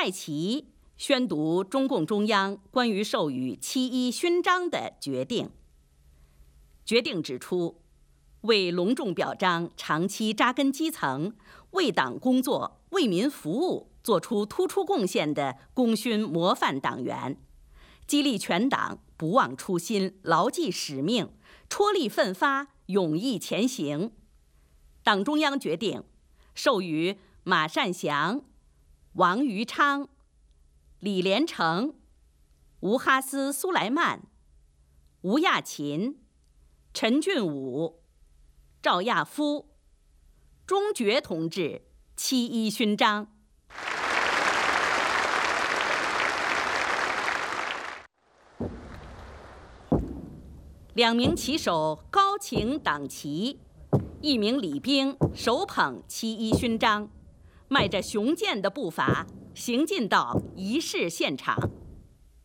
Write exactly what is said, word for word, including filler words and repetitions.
蔡奇宣读中共中央关于授予七一勋章的决定。决定指出，为隆重表彰长期扎根基层、为党工作、为民服务做出突出贡献的功勋模范党员，激励全党不忘初心、牢记使命、踔厉奋发、勇毅前行。党中央决定授予马善祥、王余昌、李连成、吴哈斯苏莱曼、吴亚勤、陈俊武、赵亚夫、钟觉同志七一勋章。两名旗手高擎党旗，一名礼兵手捧七一勋章，迈着雄健的步伐行进到仪式现场。